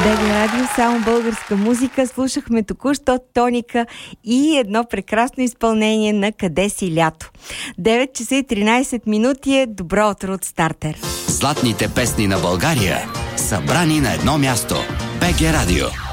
БГ Радио, само българска музика. Слушахме току-що Тоника и едно прекрасно изпълнение на Къде си лято. 9 часа и 13 минути е добро утро от Стартер. Златните песни на България, събрани на едно място. БГ Радио.